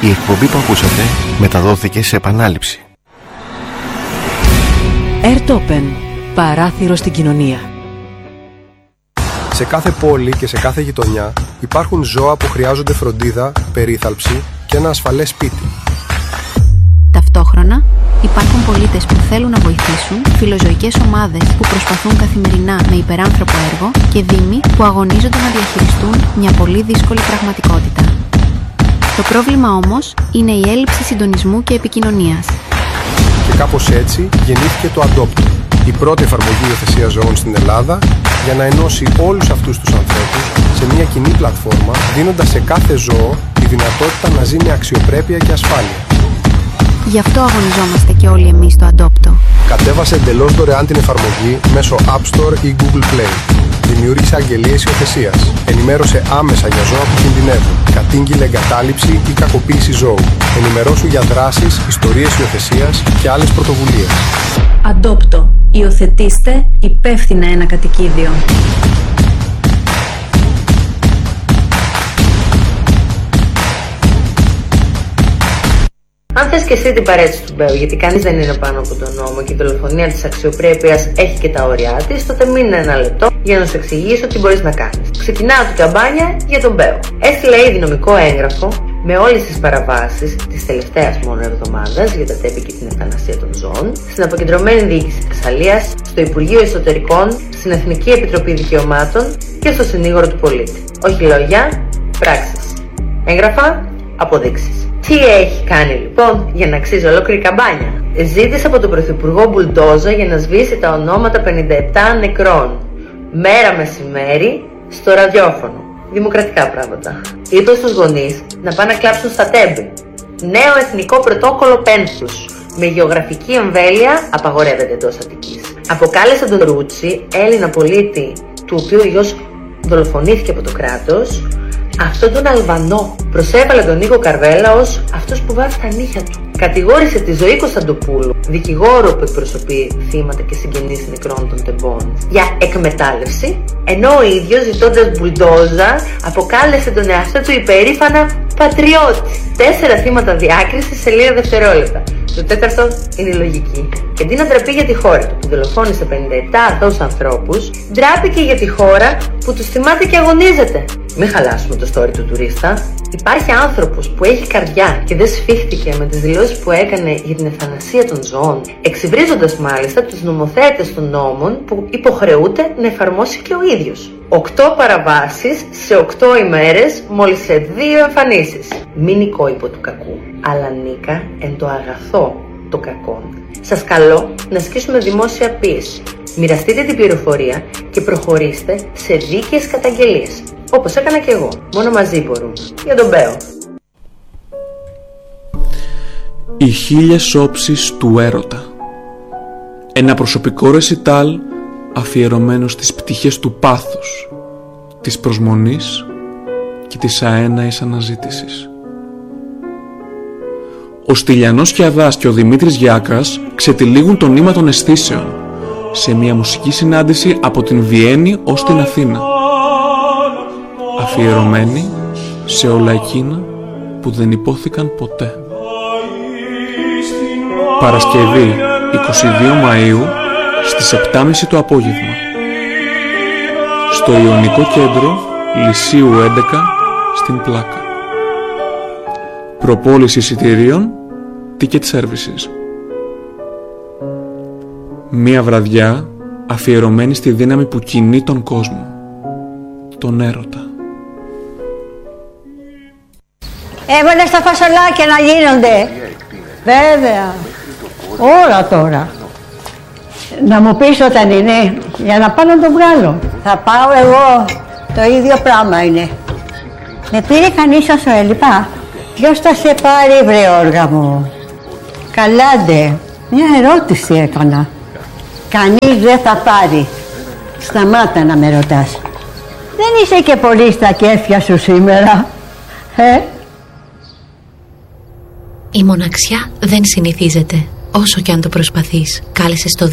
Η εκπομπή που ακούσατε μεταδόθηκε σε επανάληψη. Airtopen, παράθυρο στην κοινωνία. Σε κάθε πόλη και σε κάθε γειτονιά υπάρχουν ζώα που χρειάζονται φροντίδα, περίθαλψη και ένα ασφαλές σπίτι. Ταυτόχρονα υπάρχουν πολίτες που θέλουν να βοηθήσουν, φιλοζωικές ομάδες που προσπαθούν καθημερινά με υπεράνθρωπο έργο και δήμοι που αγωνίζονται να διαχειριστούν μια πολύ δύσκολη πραγματικότητα. Το πρόβλημα όμως είναι η έλλειψη συντονισμού και επικοινωνίας. Και κάπως έτσι γεννήθηκε το Adopt, η πρώτη εφαρμογή υιοθεσίας ζώων στην Ελλάδα, για να ενώσει όλους αυτούς τους ανθρώπους σε μια κοινή πλατφόρμα, δίνοντας σε κάθε ζώο τη δυνατότητα να ζει με αξιοπρέπεια και ασφάλεια. Γι' αυτό αγωνιζόμαστε και όλοι εμείς στο Adopto. Κατέβασε εντελώς δωρεάν την εφαρμογή μέσω App Store ή Google Play. Δημιούργησε αγγελίες υιοθεσίας. Ενημέρωσε άμεσα για ζώα που κινδυνεύουν. Κατήγγειλε εγκατάλειψη ή κακοποίηση ζώου. Ενημερώσου για δράσεις, ιστορίες υιοθεσίας και άλλες πρωτοβουλίες. Adopto. Υιοθετήστε υπεύθυνα ένα κατοικίδιο. Αν θες και εσύ την παρέτηση του Μπέου, γιατί κανείς δεν είναι πάνω από τον νόμο και η δολοφονία της αξιοπρέπειας έχει και τα όρια της, τότε μείνε ένα λεπτό για να σου εξηγήσω τι μπορείς να κάνεις. Ξεκινάω την καμπάνια για τον Μπέου. Έστειλε ήδη νομικό έγγραφο με όλες τις παραβάσεις της τελευταίας μόνο εβδομάδας για τα τέμπη και την ευθανασία των ζώων, στην Αποκεντρωμένη Διοίκηση Θεσσαλίας, στο Υπουργείο Εσωτερικών, στην Εθνική Επιτροπή Δικαιωμάτων και στο Συνήγορο του Πολίτη. Όχι λόγια, πράξεις. Έγγραφα, αποδείξεις. Τι έχει κάνει λοιπόν για να αξίζει ολόκληρη καμπάνια? Ζήτησε από τον Πρωθυπουργό μπουλντόζα για να σβήσει τα ονόματα 57 νεκρών. Μέρα μεσημέρι στο ραδιόφωνο. Δημοκρατικά πράγματα. Είπε στους γονείς να πάνε να κλάψουν στα τέμπη. Νέο εθνικό πρωτόκολλο πένθους. Με γεωγραφική εμβέλεια απαγορεύεται εντός Αττικής. Αποκάλεσε τον Ρούτσι, Έλληνα πολίτη, του οποίου ο γιος δολοφονήθηκε από το κράτος, αυτόν τον Αλβανό. Προσέβαλε τον Νίκο Καρβέλα ως αυτός που βάζει τα νύχια του. Κατηγόρησε τη Ζωή Κωνσταντοπούλου, δικηγόρο που εκπροσωπεί θύματα και συγγενείς νεκρών των τεμπών, για εκμετάλλευση, ενώ ο ίδιος, ζητώντας μπουλντόζα, αποκάλεσε τον εαυτό του υπερήφανα πατριώτη. 4 θύματα διάκρισης σε λίγα δευτερόλεπτα. Το τέταρτο είναι η λογική. Και αντί να ντραπεί για τη χώρα του που δολοφόνησε 57 αθώους ανθρώπους, ντράπηκε για τη χώρα που τους θυμάται και αγωνίζεται. Μην χαλάσουμε το story του τουρίστα. Υπάρχει άνθρωπος που έχει καρδιά και δεν σφίχτηκε με τις δηλώσεις που έκανε για την ευθανασία των ζώων, εξυβρίζοντας μάλιστα τους νομοθέτες των νόμων που υποχρεούται να εφαρμόσει και ο ίδιος. 8 παραβάσεις σε 8 ημέρες, μόλις σε 2 εμφανίσεις. Μην νικόϊπο του κακού, αλλά νίκα εν το αγαθό το κακό. Σας καλώ να ασκήσουμε δημόσια πίεση. Μοιραστείτε την πληροφορία και προχωρήστε σε δίκαιες καταγγελίες. Όπως έκανα και εγώ. Μόνο μαζί μπορούμε. Για τον Μπέο. Οι 1000 όψεις του έρωτα. Ένα προσωπικό ρεσιτάλ αφιερωμένο στις πτυχές του πάθους, της προσμονής και της αέναης αναζήτησης. Ο Στυλιανός Κιαδάς και ο Δημήτρης Γιάκας ξετυλίγουν το νήμα των αισθήσεων σε μια μουσική συνάντηση από την Βιέννη ως την Αθήνα, αφιερωμένη σε όλα εκείνα που δεν υπόθηκαν ποτέ. Παρασκευή 22 Μαΐου στις 7.30 το απόγευμα στο Ιωνικό Κέντρο Λυσίου 11 στην Πλάκα. Προπόληση εισιτηρίων Ticket Services. Μία βραδιά αφιερωμένη στη δύναμη που κινεί τον κόσμο, τον έρωτα. Έβαλε στα φασολάκια να γίνονται. Βέβαια. Όλα τώρα. Να μου πεις όταν είναι, για να πάω να το βγάλω. Θα πάω εγώ. Το ίδιο πράγμα είναι. Με πήρε κανείς όσο έλειπα? Ποιος θα σε πάρει, βρε όργα μου? Καλάντε. Μια ερώτηση έκανα. Κανείς δεν θα πάρει. Σταμάτα να με ρωτάς. Δεν είσαι και πολύ στα κέφια σου σήμερα. Η μοναξιά δεν συνηθίζεται, όσο και αν το προσπαθείς. Κάλεσε στο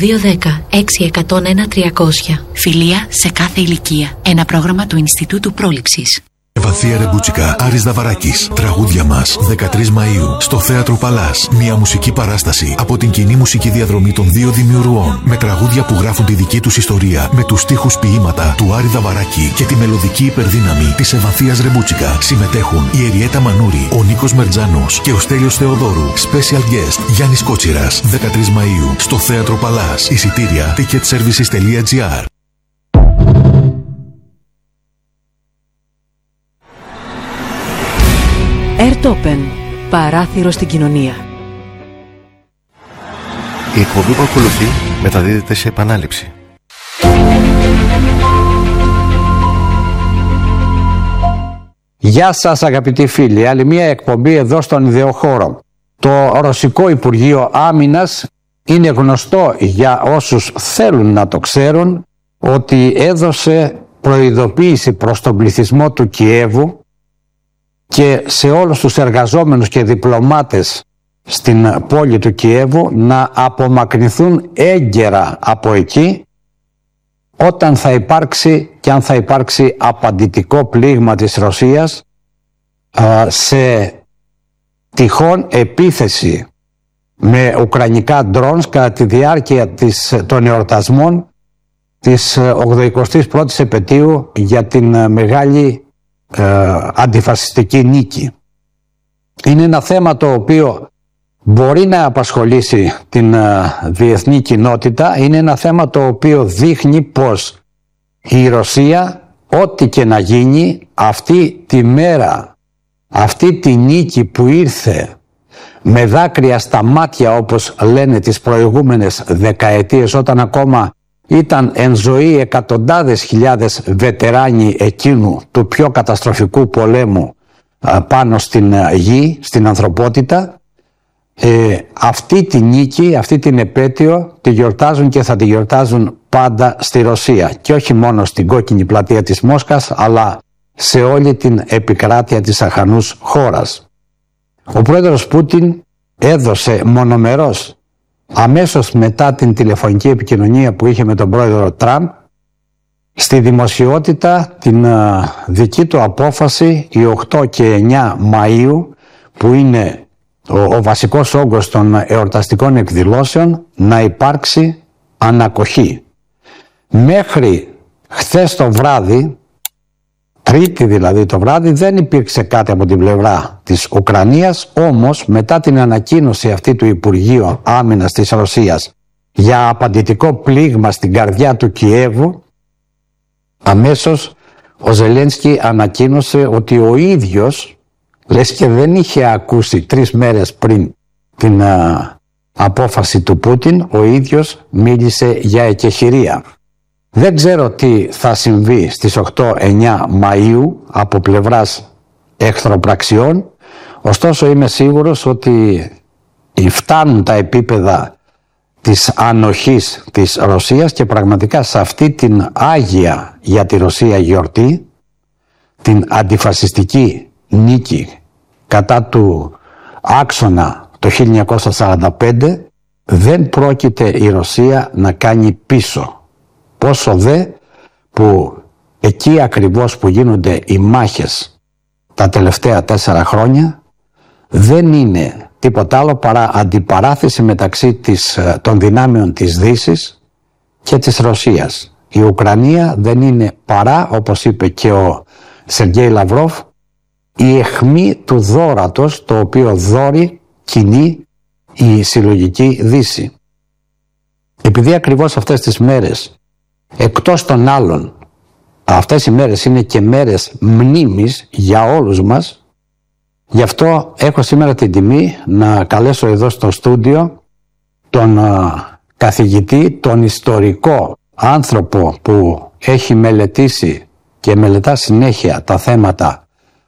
210-6101-300. Φιλία σε κάθε ηλικία. Ένα πρόγραμμα του Ινστιτούτου Πρόληψης. Βαθία Ρεμπούτσικα, Άρης Δαβαράκης. Τραγούδια μας 13 Μαΐου στο Θέατρο Παλάς. Μια μουσική παράσταση από την κοινή μουσική διαδρομή των δύο δημιουργών. Με τραγούδια που γράφουν τη δική τους ιστορία. Με τους στίχους ποίηματα του Άρη Δαβαράκη και τη μελωδική υπερδύναμη της Ευαθίας Ρεμπούτσικα. Συμμετέχουν η Εριέτα Μανούρη, ο Νίκος Μερτζάνος και ο Στέλιος Θεοδόρου. Special guest Γιάννης Κότσιρας. 13 Μαΐου στο Θέατρο Παλάς. Εισιτήρια ticketservices.gr. Airtopen. Παράθυρο στην κοινωνία. Η εκπομπή που ακολουθεί μεταδίδεται σε επανάληψη. Γεια σας αγαπητοί φίλοι, άλλη μια εκπομπή εδώ στον Ιδεοχώρο. Το Ρωσικό Υπουργείο Άμυνας είναι γνωστό για όσους θέλουν να το ξέρουν ότι έδωσε προειδοποίηση προς τον πληθυσμό του Κιέβου και σε όλους τους εργαζόμενους και διπλωμάτες στην πόλη του Κιέβου να απομακρυνθούν έγκαιρα από εκεί όταν θα υπάρξει και αν θα υπάρξει απαντητικό πλήγμα της Ρωσίας σε τυχόν επίθεση με ουκρανικά drones κατά τη διάρκεια των εορτασμών της 81ης επετείου για την μεγάλη αντιφασιστική νίκη. Είναι ένα θέμα το οποίο μπορεί να απασχολήσει την διεθνή κοινότητα. Είναι ένα θέμα το οποίο δείχνει πως η Ρωσία, ό,τι και να γίνει, αυτή τη μέρα, αυτή τη νίκη που ήρθε με δάκρυα στα μάτια, όπως λένε, τις προηγούμενες δεκαετίες, όταν ακόμα ήταν εν ζωή εκατοντάδες χιλιάδες βετεράνοι εκείνου του πιο καταστροφικού πολέμου πάνω στην γη, στην ανθρωπότητα, αυτή τη νίκη, αυτή την επέτειο τη γιορτάζουν και θα τη γιορτάζουν πάντα στη Ρωσία, και όχι μόνο στην κόκκινη πλατεία της Μόσχας, αλλά σε όλη την επικράτεια της αχανούς χώρας. Ο πρόεδρος Πούτιν έδωσε μονομερός, αμέσως μετά την τηλεφωνική επικοινωνία που είχε με τον πρόεδρο Τραμπ, στη δημοσιότητα την δική του απόφαση οι 8 και 9 Μαΐου, που είναι ο βασικός όγκος των εορταστικών εκδηλώσεων, να υπάρξει ανακοχή. Μέχρι χθες το βράδυ, Τρίτη δηλαδή το βράδυ, δεν υπήρξε κάτι από την πλευρά της Ουκρανίας, όμως μετά την ανακοίνωση αυτή του Υπουργείου Άμυνας της Ρωσίας για απαντητικό πλήγμα στην καρδιά του Κιέβου, αμέσως ο Ζελένσκι ανακοίνωσε ότι ο ίδιος, λες και δεν είχε ακούσει 3 μέρες πριν την απόφαση του Πούτιν, ο ίδιος μίλησε για εκεχηρία. Δεν ξέρω τι θα συμβεί στις 8-9 Μαΐου από πλευράς εχθροπραξιών, ωστόσο είμαι σίγουρος ότι φτάνουν τα επίπεδα της ανοχής της Ρωσίας και πραγματικά σε αυτή την άγια για τη Ρωσία γιορτή, την αντιφασιστική νίκη κατά του άξονα το 1945, δεν πρόκειται η Ρωσία να κάνει πίσω. Πόσο δε που εκεί ακριβώς που γίνονται οι μάχες τα τελευταία 4 χρόνια δεν είναι τίποτα άλλο παρά αντιπαράθεση μεταξύ των δυνάμεων της Δύσης και της Ρωσίας. Η Ουκρανία δεν είναι παρά, όπως είπε και ο Σεργέη Λαυρόφ, η αιχμή του δώρατος, το οποίο δώρει κοινή η συλλογική Δύση. Επειδή ακριβώς αυτές τις μέρες, εκτός των άλλων, αυτές οι μέρες είναι και μέρες μνήμης για όλους μας, γι' αυτό έχω σήμερα την τιμή να καλέσω εδώ στο στούντιο τον καθηγητή, τον ιστορικό άνθρωπο που έχει μελετήσει και μελετά συνέχεια τα θέματα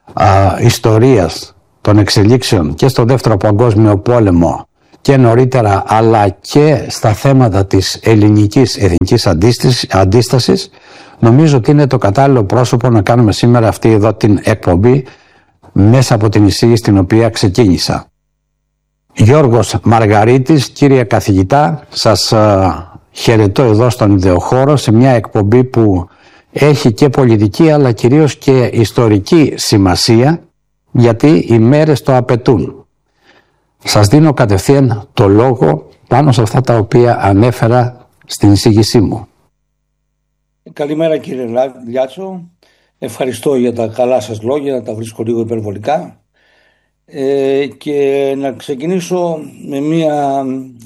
ιστορίας των εξελίξεων και στο Δεύτερο Παγκόσμιο Πόλεμο και νωρίτερα, αλλά και στα θέματα της ελληνικής εθνικής αντίστασης. Νομίζω ότι είναι το κατάλληλο πρόσωπο να κάνουμε σήμερα αυτή εδώ την εκπομπή μέσα από την εισήγηση την οποία ξεκίνησα. Γιώργος Μαργαρίτης, κύριε καθηγητά, σας χαιρετώ εδώ στον Ιδεοχώρο σε μια εκπομπή που έχει και πολιτική αλλά κυρίως και ιστορική σημασία, γιατί οι μέρες το απαιτούν. Σας δίνω κατευθείαν το λόγο πάνω σε αυτά τα οποία ανέφερα στην εισήγησή μου. Καλημέρα κύριε Λιάτσο, ευχαριστώ για τα καλά σας λόγια, τα βρίσκω λίγο υπερβολικά, και να ξεκινήσω με μία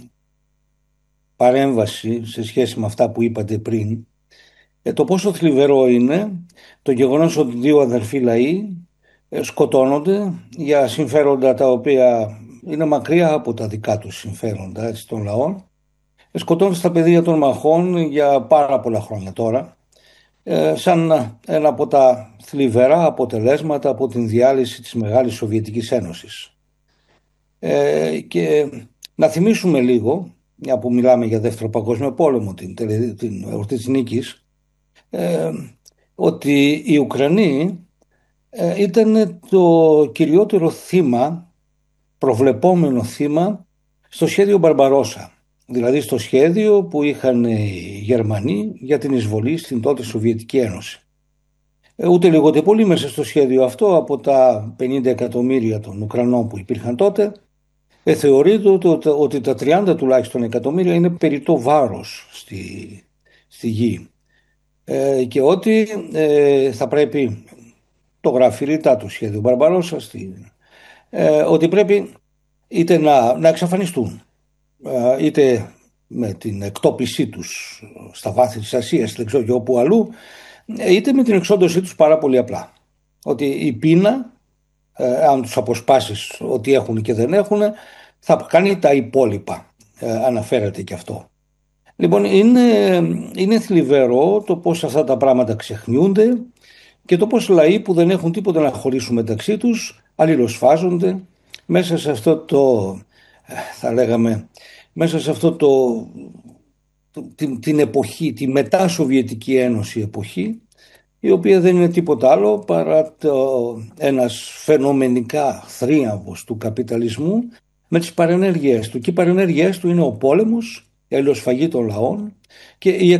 παρέμβαση σε σχέση με αυτά που είπατε πριν. Το πόσο θλιβερό είναι το γεγονός ότι δύο αδερφοί λαοί σκοτώνονται για συμφέροντα τα οποία είναι μακριά από τα δικά τους συμφέροντα, έτσι, των λαών. Σκοτώνονται στα πεδία των μαχών για πάρα πολλά χρόνια τώρα, σαν ένα από τα θλιβερά αποτελέσματα από την διάλυση της Μεγάλης Σοβιετικής Ένωσης. Και να θυμίσουμε λίγο, μια που μιλάμε για Δεύτερο Παγκόσμιο Πόλεμο, την εορτή της νίκης, ότι οι Ουκρανοί ήταν το κυριότερο θύμα, προβλεπόμενο θύμα, στο σχέδιο Μπαρμπαρόσα. Δηλαδή στο σχέδιο που είχαν οι Γερμανοί για την εισβολή στην τότε Σοβιετική Ένωση. Ούτε λίγο ούτε πολύ μέσα στο σχέδιο αυτό, από τα 50 εκατομμύρια των Ουκρανών που υπήρχαν τότε, θεωρείται ότι τα 30 τουλάχιστον εκατομμύρια είναι περιττό βάρος στη γη. Και ότι θα πρέπει, το γράφει ρητά το σχέδιο Μπαρμπαρόσα, ότι πρέπει είτε να εξαφανιστούν, είτε με την εκτόπισή τους στα βάθη της Ασίας, δεν ξέρω και όπου αλλού, είτε με την εξόντωσή τους πάρα πολύ απλά. Ότι η πείνα, αν τους αποσπάσεις ό,τι έχουν και δεν έχουν, θα κάνει τα υπόλοιπα. Αναφέρεται και αυτό. Λοιπόν, είναι θλιβερό το πώς αυτά τα πράγματα ξεχνιούνται και το πώς λαοί που δεν έχουν τίποτα να χωρίσουν μεταξύ τους αλληλοσφάζονται μέσα σε αυτό το, θα λέγαμε, μέσα σε αυτό την εποχή, τη μετά Σοβιετική Ένωση εποχή, η οποία δεν είναι τίποτα άλλο παρά ένας φαινομενικά θρίαμβος του καπιταλισμού με τις παρενέργειές του. Και οι παρενέργειές του είναι ο πόλεμος, η αλληλοσφαγή των λαών και η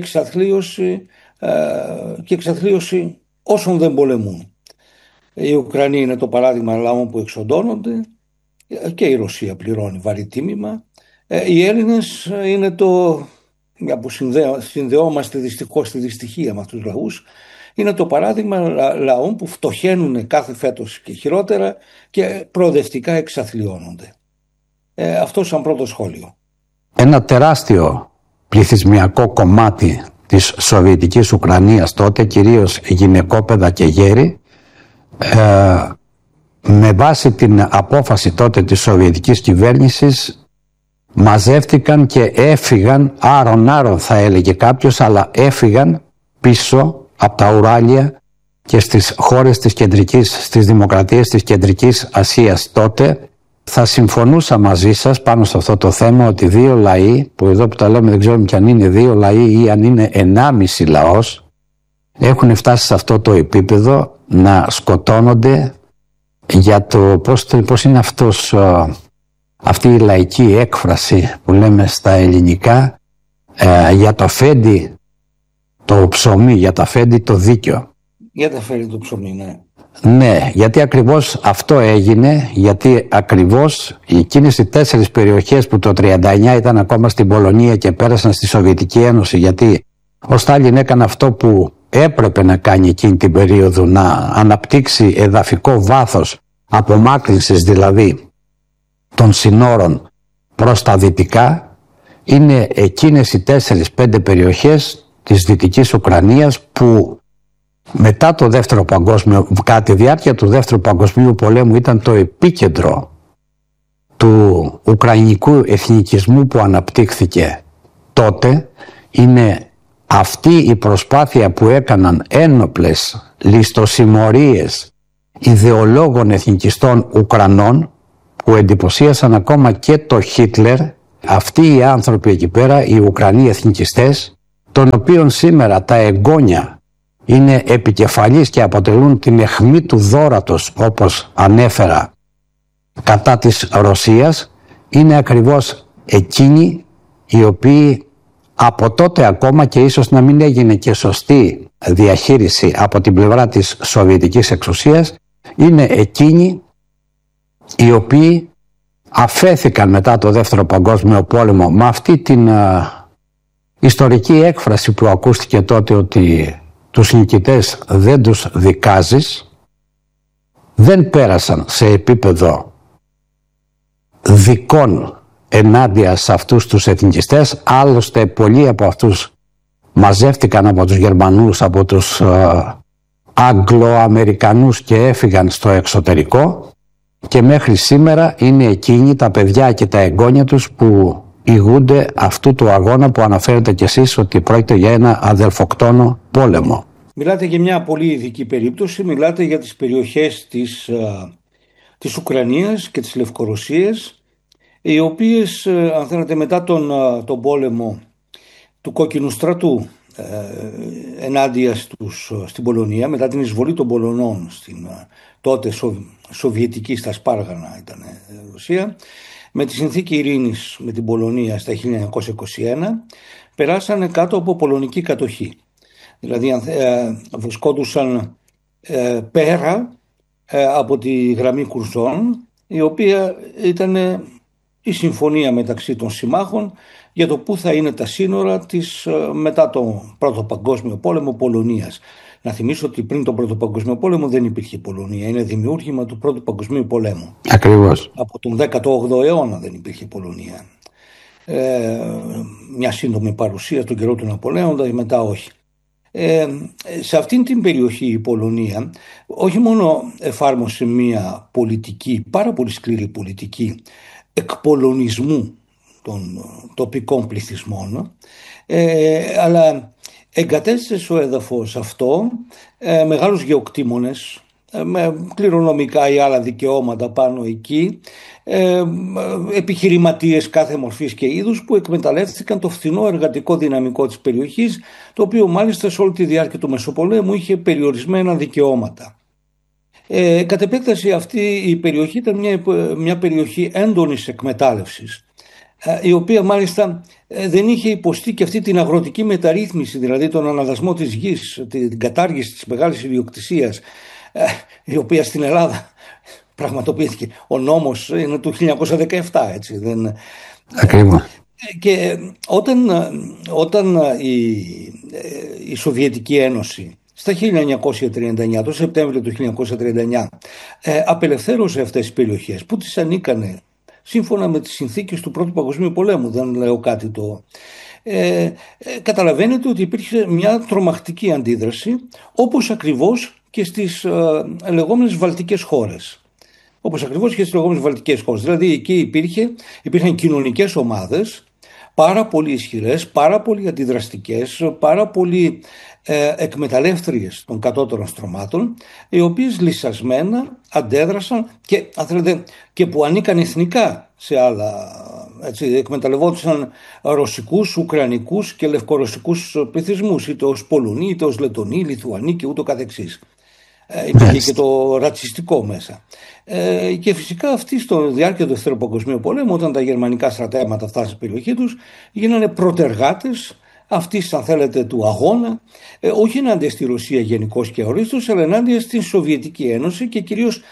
εξαθλίωση όσων δεν πολεμούν. Οι Ουκρανοί είναι το παράδειγμα λαών που εξοντώνονται και η Ρωσία πληρώνει βαρύ τίμημα. Οι Έλληνες είναι μια που συνδεόμαστε δυστυχώς στη δυστυχία με αυτούς τους λαούς, είναι το παράδειγμα λαών που φτωχαίνουν κάθε φέτος και χειρότερα και προοδευτικά εξαθλιώνονται. Αυτό σαν πρώτο σχόλιο. Ένα τεράστιο πληθυσμιακό κομμάτι της Σοβιετικής Ουκρανίας τότε, κυρίως γυναικόπαιδα και γέροι, με βάση την απόφαση τότε της Σοβιετικής κυβέρνησης μαζεύτηκαν και έφυγαν, άρον θα έλεγε κάποιος, αλλά έφυγαν πίσω από τα Ουράλια και στις χώρες της κεντρικής, στις δημοκρατίες της Κεντρικής Ασίας τότε. Θα συμφωνούσα μαζί σας πάνω σε αυτό το θέμα ότι δύο λαοί, που εδώ που τα λέμε δεν ξέρουμε κι αν είναι δύο λαοί ή αν είναι 1,5 λαός, έχουν φτάσει σε αυτό το επίπεδο να σκοτώνονται για το πώς είναι αυτή η λαϊκή έκφραση που λέμε στα ελληνικά, για το φέντη το ψωμί, για το φέντη το δίκιο. Για το φέντη το ψωμί, ναι. Ναι, γιατί ακριβώς αυτό έγινε, γιατί ακριβώς εκείνες οι 4 περιοχές που το 1939 ήταν ακόμα στην Πολωνία και πέρασαν στη Σοβιετική Ένωση, γιατί ο Στάλιν έκανε αυτό που έπρεπε να κάνει εκείνη την περίοδο, να αναπτύξει εδαφικό βάθος απομάκρυνσης δηλαδή των συνόρων προς τα δυτικά, είναι εκείνες οι 4-5 περιοχές της Δυτικής Ουκρανίας που μετά το Δεύτερο Παγκόσμιο, κατά τη διάρκεια του Δεύτερου Παγκοσμίου Πολέμου, ήταν το επίκεντρο του ουκρανικού εθνικισμού που αναπτύχθηκε τότε. Είναι αυτή η προσπάθεια που έκαναν ένοπλες ληστοσημωρίες ιδεολόγων εθνικιστών Ουκρανών, που εντυπωσίασαν ακόμα και το Χίτλερ, αυτοί οι άνθρωποι εκεί πέρα, οι Ουκρανοί εθνικιστές, των οποίων σήμερα τα εγγόνια είναι επικεφαλής και αποτελούν την αιχμή του δώρατος, όπως ανέφερα, κατά της Ρωσίας, είναι ακριβώς εκείνοι οι οποίοι Από τότε ακόμα, και ίσως να μην έγινε και σωστή διαχείριση από την πλευρά της Σοβιετικής εξουσίας, είναι εκείνοι οι οποίοι αφέθηκαν μετά το Δεύτερο Παγκόσμιο Πόλεμο με αυτή την ιστορική έκφραση που ακούστηκε τότε, ότι τους νικητές δεν τους δικάζεις. Δεν πέρασαν σε επίπεδο δικών ενάντια σε αυτούς τους εθνικιστές. Άλλωστε πολλοί από αυτούς μαζεύτηκαν από τους Γερμανούς, από τους Αγγλοαμερικανούς και έφυγαν στο εξωτερικό, και μέχρι σήμερα είναι εκείνοι τα παιδιά και τα εγγόνια τους που ηγούνται αυτού του αγώνα που αναφέρετε κι εσείς ότι πρόκειται για ένα αδελφοκτόνο πόλεμο. Μιλάτε για μια πολύ ειδική περίπτωση, μιλάτε για τις περιοχές της Ουκρανίας και της Λευκορωσίας, οι οποίες, αν θέλετε, μετά τον πόλεμο του Κόκκινου Στρατού ενάντια στην Πολωνία, μετά την εισβολή των Πολωνών στην τότε Σοβιετική, στα Σπάργανα ήταν Ρωσία, με τη συνθήκη ειρήνης με την Πολωνία στα 1921, περάσανε κάτω από πολωνική κατοχή. Δηλαδή βρισκόντουσαν πέρα από τη γραμμή Κουρζών, η οποία ήταν η συμφωνία μεταξύ των συμμάχων για το πού θα είναι τα σύνορα της μετά τον Πρώτο Παγκόσμιο Πόλεμο Πολωνίας. Να θυμίσω ότι πριν τον Πρώτο Παγκόσμιο Πόλεμο δεν υπήρχε Πολωνία. Είναι δημιούργημα του Πρώτου Παγκοσμίου Πολέμου. Ακριβώς. Από τον 18ο αιώνα δεν υπήρχε Πολωνία. Μια σύντομη παρουσία στον καιρό του Ναπολέοντα, μετά όχι. Σε αυτήν την περιοχή η Πολωνία όχι μόνο εφάρμοσε μια πολιτική, πάρα πολύ σκληρή πολιτική εκπολωνισμού των τοπικών πληθυσμών, αλλά εγκατέστησε στο έδαφος αυτό μεγάλους γεωκτήμονες με κληρονομικά ή άλλα δικαιώματα πάνω εκεί, επιχειρηματίες κάθε μορφής και είδους που εκμεταλλεύτηκαν το φθηνό εργατικό δυναμικό της περιοχής, το οποίο μάλιστα σε όλη τη διάρκεια του Μεσοπολέμου είχε περιορισμένα δικαιώματα. Κατ' επέκταση αυτή η περιοχή ήταν μια περιοχή έντονης εκμετάλλευσης, η οποία μάλιστα δεν είχε υποστεί και αυτή την αγροτική μεταρρύθμιση, δηλαδή τον αναδασμό της γης, την κατάργηση της μεγάλης ιδιοκτησίας, η οποία στην Ελλάδα πραγματοποιήθηκε. Ο νόμος είναι του 1917, έτσι δεν... Ακριβώς. Και όταν η Σοβιετική Ένωση στα 1939, το Σεπτέμβριο του 1939, απελευθέρωσε αυτές τις περιοχές που τις ανήκανε σύμφωνα με τις συνθήκες του Πρώτου Παγκοσμίου Πολέμου, δεν λέω κάτι το... καταλαβαίνετε ότι υπήρχε μια τρομακτική αντίδραση, όπως ακριβώς και στις λεγόμενες βαλτικές χώρες. Δηλαδή εκεί υπήρχαν κοινωνικές ομάδες πάρα πολύ ισχυρές, πάρα πολύ αντιδραστικές, πάρα πολύ εκμεταλλεύτριες των κατώτερων στρωμάτων, οι οποίες λυσασμένα αντέδρασαν και, αν θέλετε, και που ανήκαν εθνικά σε άλλα, έτσι, εκμεταλλευόντουσαν ρωσικούς, ουκρανικούς και λευκορωσικούς πληθυσμούς, είτε ως Πολωνοί, είτε ως Λετονοί, Λιθουανοί και ούτω καθεξής. Υπήρχε και το ρατσιστικό μέσα. Και φυσικά αυτοί στο διάρκεια του Δεύτερου Παγκοσμίου Πολέμου, όταν τα γερμανικά στρατεύματα φτάσαν στην περιοχή τους, γίνανε πρωτεργάτες αυτής, αν θέλετε, του αγώνα, όχι ενάντια στη Ρωσία γενικώς και ορίστως, αλλά ενάντια στην Σοβιετική Ένωση και κυρίως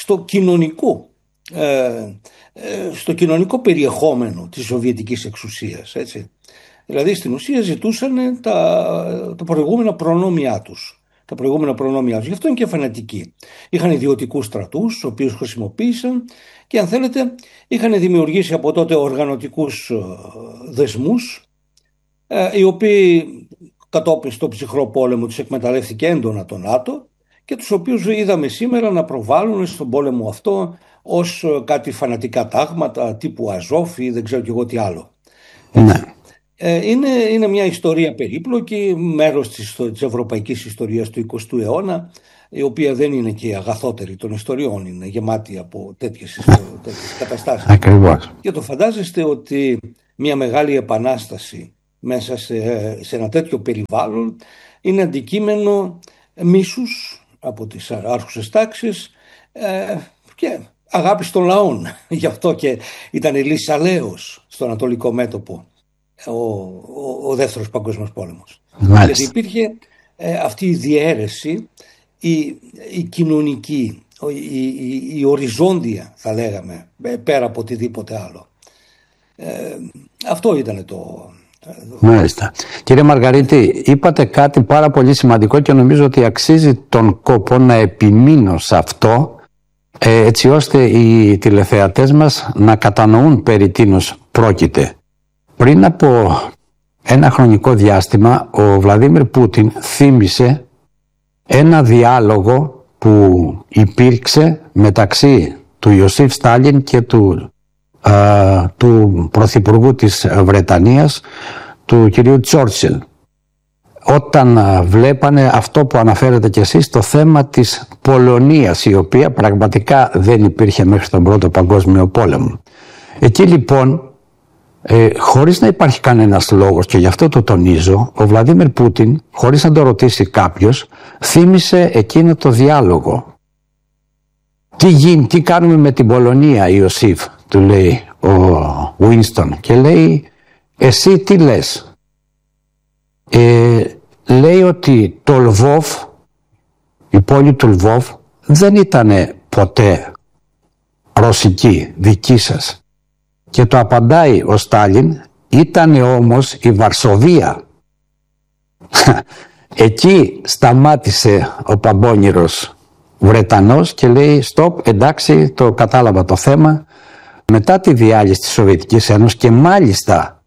στο κοινωνικό περιεχόμενο της Σοβιετικής εξουσίας. Έτσι. Δηλαδή στην ουσία ζητούσαν τα προηγούμενα προνόμια τους. Γι' αυτό είναι και φανατικοί. Είχαν ιδιωτικούς στρατούς, τους οποίους χρησιμοποίησαν και, αν θέλετε, είχαν δημιουργήσει από τότε οργανωτικούς δεσμούς, οι οποίοι κατόπιν στο ψυχρό πόλεμο τους εκμεταλλεύτηκε έντονα το ΝΑΤΟ και τους οποίους είδαμε σήμερα να προβάλλουν στον πόλεμο αυτό ως κάτι φανατικά τάγματα τύπου Αζόφ ή δεν ξέρω κι εγώ τι άλλο. Ναι. Είναι μια ιστορία περίπλοκη, μέρος της ευρωπαϊκής ιστορίας του 20ου αιώνα, η οποία δεν είναι και η αγαθότερη των ιστοριών, είναι γεμάτη από τέτοιες καταστάσεις. Ακριβώς. Και το φαντάζεστε ότι μια μεγάλη επανάσταση μέσα σε ένα τέτοιο περιβάλλον είναι αντικείμενο μίσους από τις άρχουσες τάξεις και αγάπης των λαών. Γι' αυτό και ήταν λυσαλέος στο ανατολικό μέτωπο ο Δεύτερος Παγκόσμιος Πόλεμος. Μάλιστα. Γιατί υπήρχε αυτή η διαίρεση, η κοινωνική, η οριζόντια, θα λέγαμε, πέρα από οτιδήποτε άλλο. Αυτό ήταν το... Μάλιστα. Κύριε Μαργαρίτη, είπατε κάτι πάρα πολύ σημαντικό και νομίζω ότι αξίζει τον κόπο να επιμείνω σε αυτό, έτσι ώστε οι τηλεθεατές μας να κατανοούν περί τίνος πρόκειται. Πριν από ένα χρονικό διάστημα, ο Βλαντίμιρ Πούτιν θύμισε ένα διάλογο που υπήρξε μεταξύ του Ιωσήφ Στάλιν και του Πρωθυπουργού της Βρετανίας, του κυρίου Τσόρτσιλ, όταν βλέπανε αυτό που αναφέρετε κι εσείς, το θέμα της Πολωνίας, η οποία πραγματικά δεν υπήρχε μέχρι τον Πρώτο Παγκόσμιο Πόλεμο. Εκεί λοιπόν, χωρίς να υπάρχει κανένας λόγος, και γι' αυτό το τονίζω, ο Βλαντίμιρ Πούτιν, χωρίς να το ρωτήσει κάποιος, θύμισε εκείνο το διάλογο. Τι κάνουμε με την Πολωνία, Ιωσήφ, του λέει ο Βίνστον, και λέει, εσύ τι λες? Λέει ότι το Λβόβ, η πόλη του Λβόβ, δεν ήταν ποτέ ρωσική, δική σας. Και το απαντάει ο Στάλιν, ήταν όμως η Βαρσοβία. Εκεί σταμάτησε ο παμπώνυρος Βρετανός και λέει stop, εντάξει, το κατάλαβα το θέμα. Μετά τη διάλυση της Σοβιετικής Ένωσης και μάλιστα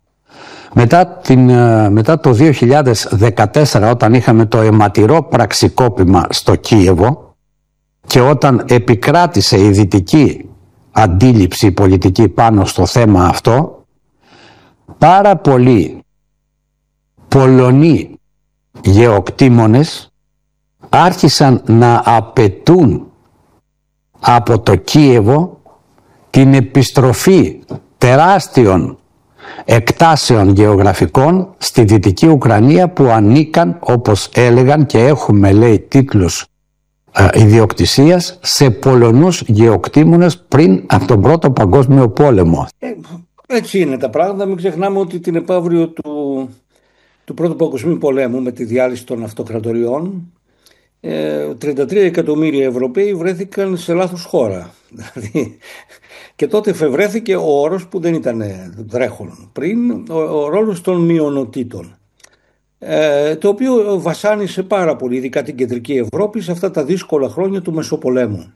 μετά το 2014, όταν είχαμε το αιματηρό πραξικόπημα στο Κίεβο και όταν επικράτησε η δυτική αντίληψη πολιτική πάνω στο θέμα αυτό, πάρα πολλοί Πολωνοί γεωκτήμονες άρχισαν να απαιτούν από το Κίεβο την επιστροφή τεράστιων εκτάσεων γεωγραφικών στη Δυτική Ουκρανία που ανήκαν, όπως έλεγαν, και έχουμε λέει τίτλους ιδιοκτησίας, σε Πολωνούς γεωκτήμονες πριν από τον Πρώτο Παγκόσμιο Πόλεμο. Έτσι είναι τα πράγματα. Μην ξεχνάμε ότι την επαύριο του Πρώτου Παγκοσμίου Πολέμου, με τη διάλυση των αυτοκρατοριών, 33 εκατομμύρια Ευρωπαίοι βρέθηκαν σε λάθος χώρα. Και τότε εφευρέθηκε ο όρος που δεν ήταν τρέχον πριν, ο ρόλος των μειονοτήτων, το οποίο βασάνισε πάρα πολύ, ειδικά την κεντρική Ευρώπη, σε αυτά τα δύσκολα χρόνια του Μεσοπολέμου.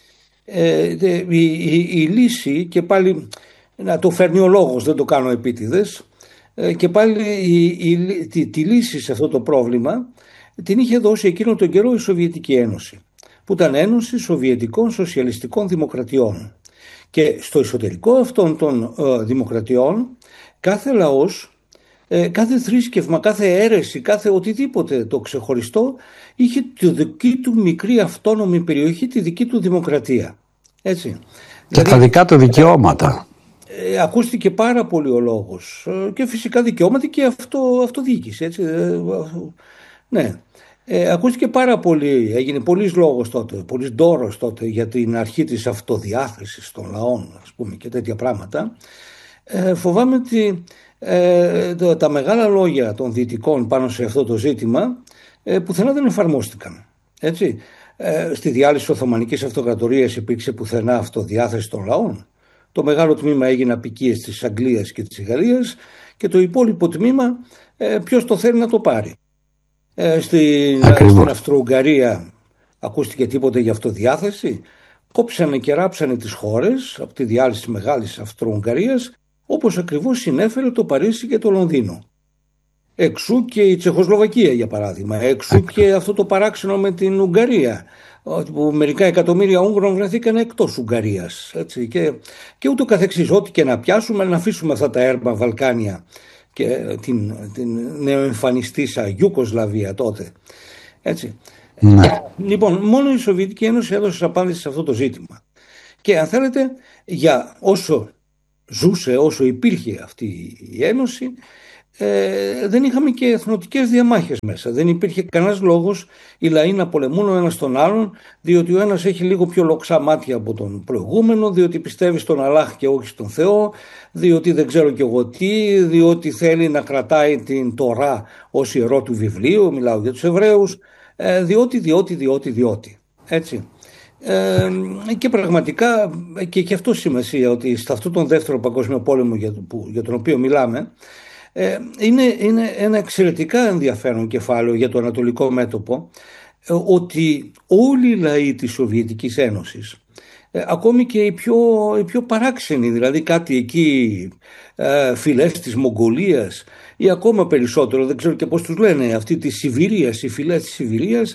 Η λύση, και πάλι να το φέρνει ο λόγος, δεν το κάνω επίτηδες, και πάλι τη λύση σε αυτό το πρόβλημα την είχε δώσει εκείνο τον καιρό η Σοβιετική Ένωση, που ήταν Ένωση Σοβιετικών Σοσιαλιστικών Δημοκρατιών. Και στο εσωτερικό αυτών των δημοκρατιών, κάθε λαός, κάθε θρήσκευμα, κάθε αίρεση, κάθε οτιδήποτε το ξεχωριστό, είχε τη δική του μικρή αυτόνομη περιοχή, τη δική του δημοκρατία. Έτσι. Και τα δικά του δικαιώματα. Ακούστηκε πάρα πολύ ο λόγος, και φυσικά δικαιώματα και αυτοδιοίκηση, έτσι. Ναι. Ακούστηκε πάρα πολύ, έγινε πολλής λόγος τότε, πολλής ντόρος τότε για την αρχή της αυτοδιάθεσης των λαών, ας πούμε, και τέτοια πράγματα. Φοβάμαι ότι τα μεγάλα λόγια των δυτικών πάνω σε αυτό το ζήτημα πουθενά δεν εφαρμόστηκαν. Έτσι. Στη διάλυση της Οθωμανικής Αυτοκρατορίας υπήρξε πουθενά αυτοδιάθεση των λαών. Το μεγάλο τμήμα έγινε απικίες της Αγγλίας και της Γαλλίας και το υπόλοιπο τμήμα ποιος το θέλει να το πάρει. Στην Αυστρο-Ουγγαρία ακούστηκε τίποτε για αυτοδιάθεση. Κόψανε και ράψανε τις χώρες από τη διάλυση της Μεγάλης Αυστρο-Ουγγαρίας, όπως ακριβώς συνέφερε το Παρίσι και το Λονδίνο. Εξού και η Τσεχοσλοβακία, για παράδειγμα. Εξού και αυτό το παράξενο με την Ουγγαρία, που μερικά εκατομμύρια Ούγγρων βρεθήκαν εκτός Ουγγαρίας. Έτσι, και ούτω καθεξής. Ό,τι και να πιάσουμε, να αφήσουμε αυτά τα έρμα Βαλκάνια και την νεοεμφανιστήσα Ιουγκοσλαβία τότε. Έτσι. Ναι. Λοιπόν, μόνο η Σοβιετική Ένωση έδωσε απάντηση σε αυτό το ζήτημα. Και αν θέλετε, για όσο ζούσε, όσο υπήρχε αυτή η Ένωση, δεν είχαμε και εθνοτικές διαμάχες μέσα. Δεν υπήρχε κανένας λόγος οι λαοί να πολεμούν ο ένας τον άλλον, διότι ο ένας έχει λίγο πιο λοξά μάτια από τον προηγούμενο, διότι πιστεύει στον Αλλάχ και όχι στον Θεό, διότι δεν ξέρω κι εγώ τι, διότι θέλει να κρατάει την Τορά ως ιερό του βιβλίου, μιλάω για τους Εβραίους, διότι. Έτσι. Και πραγματικά και αυτό σημασία ότι σε αυτόν τον δεύτερο παγκόσμιο πόλεμο για τον οποίο μιλάμε, είναι ένα εξαιρετικά ενδιαφέρον κεφάλαιο για το ανατολικό μέτωπο, ότι όλοι οι λαοί της Σοβιετικής Ένωσης, ακόμη και οι πιο παράξενοι, δηλαδή κάτι εκεί φυλές της Μογγολίας ή ακόμα περισσότερο, δεν ξέρω και πώς τους λένε, αυτή της Σιβηρίας, οι φυλές της Σιβηρίας,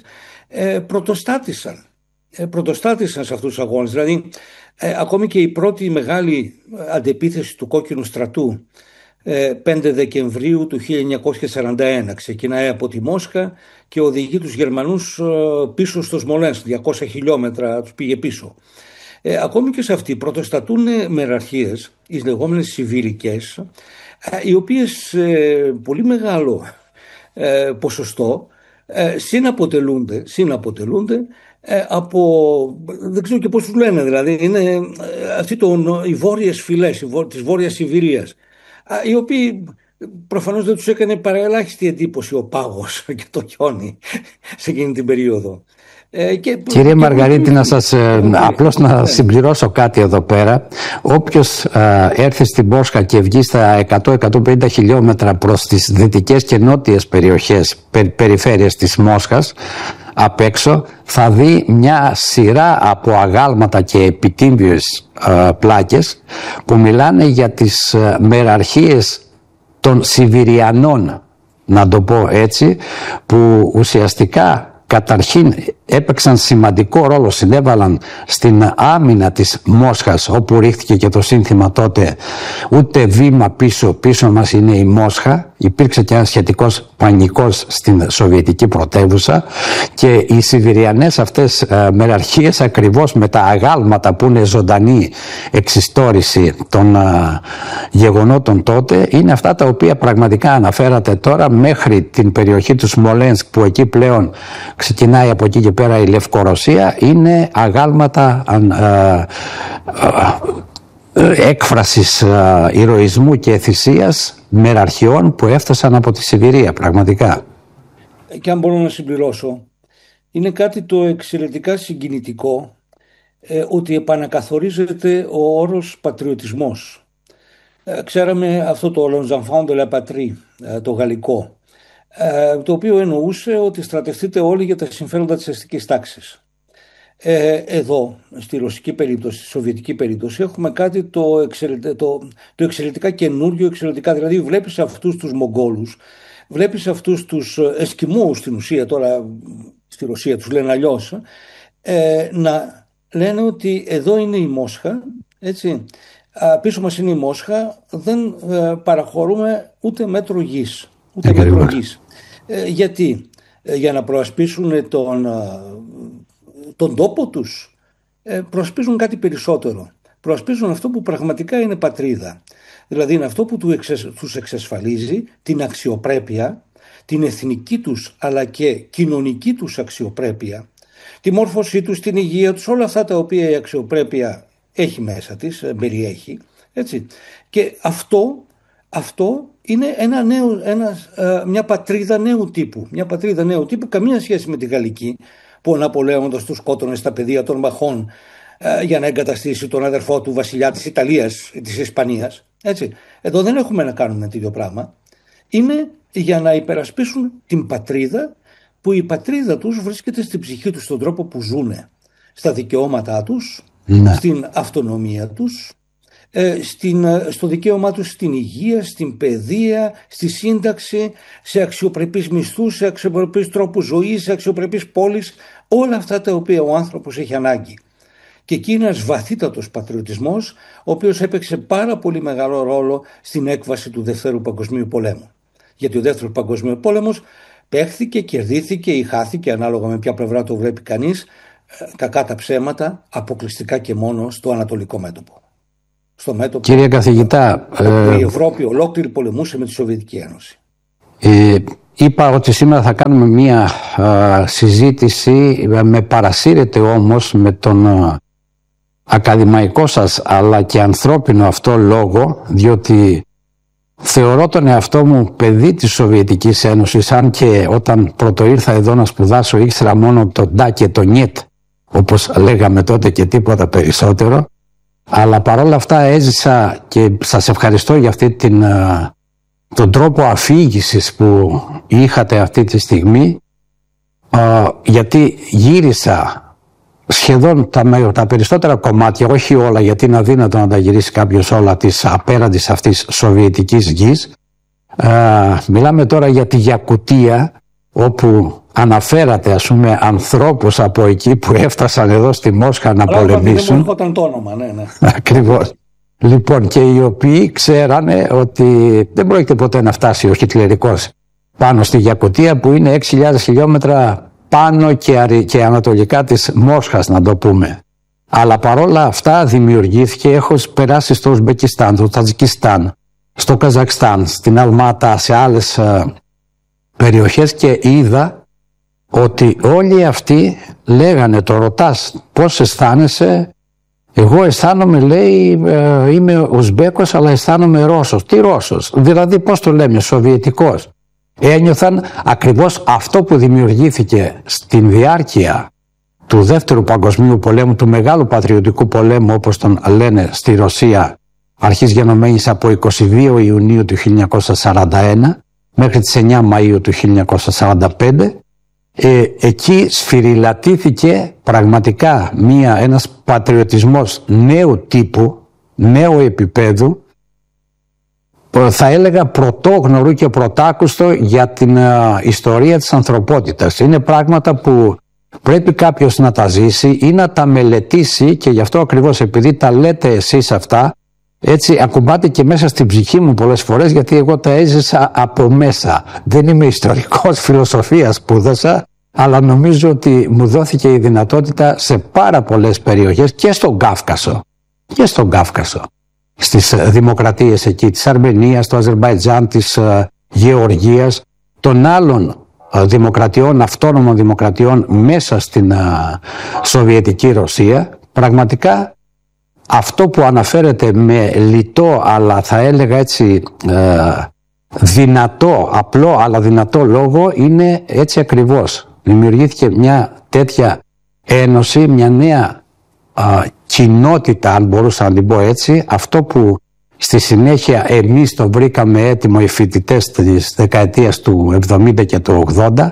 πρωτοστάτησαν σε αυτούς τους αγώνες. Δηλαδή ακόμη και η πρώτη μεγάλη αντεπίθεση του Κόκκινου Στρατού 5 Δεκεμβρίου του 1941 ξεκινάει από τη Μόσχα και οδηγεί τους Γερμανούς πίσω στο Σμολένσκ, 200 χιλιόμετρα τους πήγε πίσω. Ακόμη και σε αυτή πρωτοστατούν μεραρχίες, οι λεγόμενες Σιβηρικές, οι οποίες πολύ μεγάλο ποσοστό συναποτελούνται από, δεν ξέρω και πώς τους λένε, δηλαδή είναι αυτοί οι βόρειες φυλές της Βόρειας Σιβηρίας, οι οποίοι προφανώς δεν τους έκανε παραελάχιστη εντύπωση ο πάγος και το χιόνι σε εκείνη την περίοδο. Κύριε Μαργαρίτη, απλώς να συμπληρώσω κάτι εδώ πέρα. Όποιος έρθει στην Μόσχα και βγει στα 100-150 χιλιόμετρα προς τις δυτικές και νότιες περιοχές, περιφέρειες της Μόσχας, απ' έξω, θα δει μια σειρά από αγάλματα και επιτύμβιες πλάκες που μιλάνε για τις μεραρχίες των Σιβηριανών, να το πω έτσι, που ουσιαστικά καταρχήν έπαιξαν σημαντικό ρόλο, συνέβαλαν στην άμυνα της Μόσχας, όπου ρίχθηκε και το σύνθημα τότε «Ούτε βήμα πίσω, πίσω μας είναι η Μόσχα». Υπήρξε και ένα σχετικός πανικός στην Σοβιετική πρωτεύουσα και οι Σιβηριανές αυτές μεραρχίες, ακριβώς με τα αγάλματα που είναι ζωντανή εξιστόρηση των γεγονότων τότε, είναι αυτά τα οποία πραγματικά αναφέρατε τώρα, μέχρι την περιοχή του Σμολένσκ, που εκεί πλέον ξεκινάει από εκεί και πέρα η Λευκορωσία, είναι αγάλματα έκφρασης ηρωισμού και θυσίας μεραρχιών που έφτασαν από τη Σιβηρία, πραγματικά. Και αν μπορώ να συμπληρώσω, είναι κάτι το εξαιρετικά συγκινητικό, ότι επανακαθορίζεται ο όρος πατριωτισμός. Ξέραμε αυτό το «Les enfants de la patrie», το γαλλικό, το οποίο εννοούσε ότι στρατευτείτε όλοι για τα συμφέροντα της αστικής τάξης. Εδώ, στη ρωσική περίπτωση, στη σοβιετική περίπτωση, έχουμε κάτι το εξαιρετικά καινούριο, δηλαδή βλέπεις αυτούς τους Μογγόλους, βλέπεις αυτούς τους Εσκιμώους στην ουσία, τώρα στη Ρωσία τους λένε αλλιώς, να λένε ότι εδώ είναι η Μόσχα, έτσι, πίσω μας είναι η Μόσχα, δεν παραχωρούμε ούτε μέτρο γης. Γιατί? Για να προασπίσουν τον τόπο τους, προασπίζουν κάτι περισσότερο. Προασπίζουν αυτό που πραγματικά είναι πατρίδα. Δηλαδή είναι αυτό που τους εξασφαλίζει την αξιοπρέπεια, την εθνική τους αλλά και κοινωνική τους αξιοπρέπεια, τη μόρφωσή τους, την υγεία τους, όλα αυτά τα οποία η αξιοπρέπεια έχει μέσα της, περιέχει. Έτσι. Και αυτό είναι μια πατρίδα νέου τύπου. Μια πατρίδα νέου τύπου, καμία σχέση με τη γαλλική, που ο Ναπολέοντας του σκότωνε στα πεδία των μαχών για να εγκαταστήσει τον αδερφό του βασιλιά της Ιταλίας, της Ισπανίας. Έτσι. Εδώ δεν έχουμε να κάνουμε τέτοιο πράγμα. Είναι για να υπερασπίσουν την πατρίδα, που η πατρίδα τους βρίσκεται στην ψυχή τους, στον τρόπο που ζουνε, στα δικαιώματά τους, στην αυτονομία τους, στο δικαίωμά τους στην υγεία, στην παιδεία, στη σύνταξη, σε αξιοπρεπείς μισθούς, σε αξιοπρεπείς τρόπους ζωής, σε αξιοπρεπείς πόλεις, όλα αυτά τα οποία ο άνθρωπος έχει ανάγκη. Και εκεί είναι ένας βαθύτατος πατριωτισμός, ο οποίος έπαιξε πάρα πολύ μεγάλο ρόλο στην έκβαση του Δευτέρου Παγκοσμίου Πολέμου. Γιατί ο Δεύτερος Παγκοσμίου Πόλεμος παίχθηκε, κερδίθηκε ή χάθηκε, ανάλογα με ποια πλευρά το βλέπει κανείς, κακά τα ψέματα, αποκλειστικά και μόνο στο ανατολικό μέτωπο. στο μέτωπο. Κύριε καθηγητά, η Ευρώπη ολόκληρη πολεμούσε με τη Σοβιετική Ένωση. Είπα ότι σήμερα θα κάνουμε μία συζήτηση, με παρασύρετε όμως με τον ακαδημαϊκό σας αλλά και ανθρώπινο αυτό λόγο, διότι θεωρώ τον εαυτό μου παιδί της Σοβιετικής Ένωσης, αν και όταν πρωτοήρθα εδώ να σπουδάσω ήξερα μόνο το ντα και το νιετ, όπως λέγαμε τότε, και τίποτα περισσότερο, αλλά παρόλα αυτά έζησα και σας ευχαριστώ για αυτή τον τρόπο αφήγησης που είχατε αυτή τη στιγμή, γιατί γύρισα σχεδόν τα περισσότερα κομμάτια, όχι όλα, γιατί είναι αδύνατο να τα γυρίσει κάποιος όλα, της απέραντης αυτής σοβιετικής γης. Μιλάμε τώρα για τη Γιακουτία, όπου αναφέρατε, ας πούμε, ανθρώπους από εκεί που έφτασαν εδώ στη Μόσχα να πολεμήσουν. Δεν μου έρχονταν το όνομα, ναι. Ακριβώς. Λοιπόν, και οι οποίοι ξέρανε ότι δεν πρόκειται ποτέ να φτάσει ο χιτλερικός πάνω στη Γιακουτία, που είναι 6.000 χιλιόμετρα πάνω και ανατολικά της Μόσχας, να το πούμε. Αλλά παρόλα αυτά δημιουργήθηκε, έχω περάσει στο Ουσμπεκιστάν, στο Τατζικιστάν, στο Καζακστάν, στην Αλμάτα, σε άλλες περιοχές, και είδα ότι όλοι αυτοί λέγανε, το ρωτάς πώς αισθάνεσαι, εγώ αισθάνομαι, λέει, είμαι Ουσμπέκος αλλά αισθάνομαι Ρώσος. Τι Ρώσος? Δηλαδή πώς το λέμε, Σοβιετικός. Ένιωθαν ακριβώς αυτό που δημιουργήθηκε στην διάρκεια του Δεύτερου Παγκοσμίου Πολέμου, του Μεγάλου Πατριωτικού Πολέμου όπως τον λένε στη Ρωσία, αρχής γενομένης από 22 Ιουνίου του 1941 μέχρι τις 9 Μαΐου του 1945. Εκεί σφυριλατήθηκε πραγματικά ένας πατριωτισμός νέου τύπου, νέου επίπεδου, θα έλεγα πρωτόγνωρου και πρωτάκουστο για την ιστορία της ανθρωπότητας. Είναι πράγματα που πρέπει κάποιος να τα ζήσει ή να τα μελετήσει, και γι' αυτό ακριβώς, επειδή τα λέτε εσείς αυτά, έτσι ακουμπάτε και μέσα στην ψυχή μου πολλές φορές, γιατί εγώ τα έζησα από μέσα. Δεν είμαι ιστορικός, φιλοσοφία σπούδασα, αλλά νομίζω ότι μου δόθηκε η δυνατότητα σε πάρα πολλές περιοχές και στον Κάφκασο, στις δημοκρατίες εκεί, της Αρμενίας, του Αζερμπαϊτζάν, της Γεωργίας, των άλλων δημοκρατιών, αυτόνομων δημοκρατιών μέσα στην Σοβιετική Ρωσία. Πραγματικά αυτό που αναφέρεται με λιτό, αλλά θα έλεγα έτσι δυνατό, απλό αλλά δυνατό λόγο, είναι έτσι ακριβώς. Δημιουργήθηκε μια τέτοια ένωση, μια νέα κοινότητα, αν μπορούσα να την πω έτσι, αυτό που στη συνέχεια εμείς το βρήκαμε έτοιμο οι φοιτητές της δεκαετίας του 70 και του 80,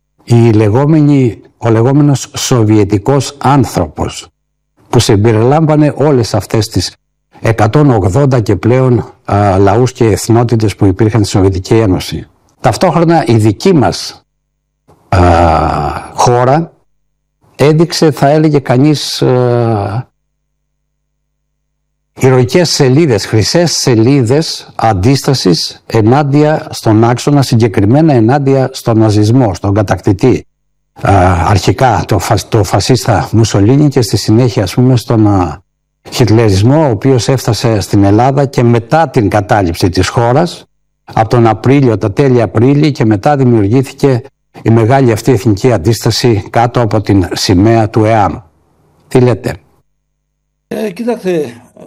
ο λεγόμενος σοβιετικός άνθρωπος, που συμπεριλάμβανε όλες αυτές τις 180 και πλέον λαούς και εθνότητες που υπήρχαν στη Σοβιετική Ένωση. Ταυτόχρονα η δική μας χώρα έδειξε, θα έλεγε κανείς, ηρωικές σελίδες, χρυσές σελίδες αντίστασης ενάντια στον άξονα, συγκεκριμένα ενάντια στον ναζισμό, στον κατακτητή. Αρχικά το φασίστα Μουσολίνι και στη συνέχεια, ας πούμε, στον χιτλερισμό, ο οποίος έφτασε στην Ελλάδα και μετά την κατάληψη της χώρας, από τον Απρίλιο, τα τέλη Απρίλη, και μετά δημιουργήθηκε η μεγάλη αυτή εθνική αντίσταση κάτω από την σημαία του ΕΑΜ. Τι λέτε? Κοιτάξτε,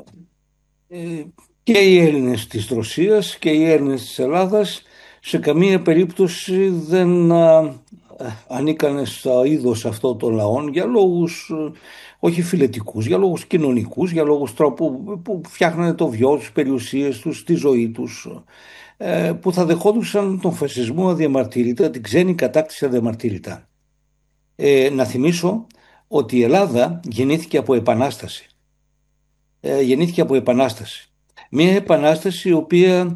και οι Έλληνες της Ρωσίας και οι Έλληνες της Ελλάδας σε καμία περίπτωση δεν ανήκανε στα είδος αυτό των λαών για λόγους όχι φιλετικούς, για λόγους κοινωνικούς, για λόγους τρόπου που φτιάχνανε το βιό τους, περιουσίες τους, τη ζωή τους, που θα δεχόντουσαν τον φασισμό αδιαμαρτύρητα, την ξένη κατάκτηση αδιαμαρτύρητα. Να θυμίσω ότι η Ελλάδα γεννήθηκε από επανάσταση. Μια επανάσταση η οποία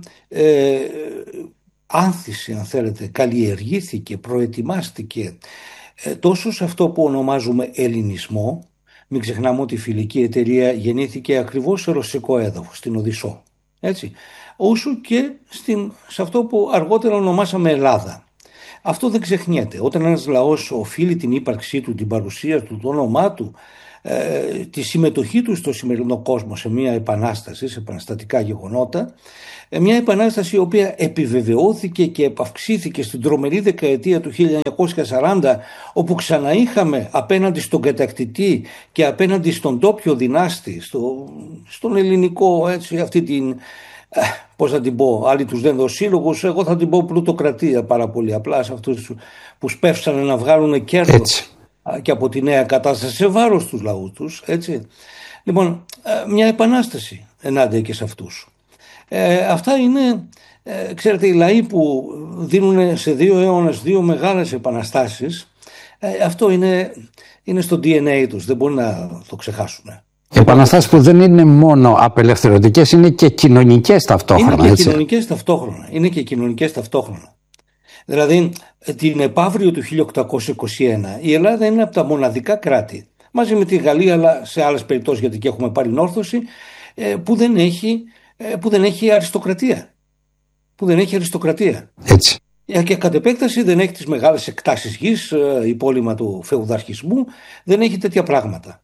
άνθησε, αν θέλετε, καλλιεργήθηκε, προετοιμάστηκε τόσο σε αυτό που ονομάζουμε ελληνισμό. Μην ξεχνάμε ότι η φιλική εταιρεία γεννήθηκε ακριβώς σε ρωσικό έδαφος, στην Οδυσσό, έτσι, όσο και σε αυτό που αργότερα ονομάσαμε Ελλάδα. Αυτό δεν ξεχνιέται. Όταν ένας λαός οφείλει την ύπαρξή του, την παρουσία του, το όνομά του τη συμμετοχή τους στο σημερινό κόσμο σε μια επανάσταση, σε επαναστατικά γεγονότα, μια επανάσταση η οποία επιβεβαιώθηκε και επαυξήθηκε στην τρομερή δεκαετία του 1940, όπου ξαναείχαμε απέναντι στον κατακτητή και απέναντι στον τόπιο δυνάστη, στον ελληνικό, έτσι, αυτή την, πώς θα την πω, άλλοι τους λένε σύλλογους, εγώ θα την πω πλουτοκρατία πάρα πολύ απλά, σε αυτούς που σπεύσανε να βγάλουν κέρδος και από τη νέα κατάσταση σε βάρος τους λαούς τους, έτσι. Λοιπόν, μια επανάσταση ενάντια και σε αυτούς. Αυτά είναι, ξέρετε, οι λαοί που δίνουν σε 2 αιώνες 2 μεγάλες επαναστάσεις, αυτό είναι στο DNA τους, δεν μπορεί να το ξεχάσουν. Επαναστάσεις που δεν είναι μόνο απελευθερωτικές, είναι και κοινωνικές ταυτόχρονα. Είναι και κοινωνικές ταυτόχρονα. Δηλαδή, την επαύριο του 1821 η Ελλάδα είναι από τα μοναδικά κράτη, μαζί με τη Γαλλία, αλλά σε άλλες περιπτώσεις, γιατί και έχουμε πάρει νόρθωση, που δεν έχει αριστοκρατία. Έτσι. Και κατ' επέκταση δεν έχει τις μεγάλες εκτάσεις γης, υπόλοιμα του φεουδαρχισμού, δεν έχει τέτοια πράγματα.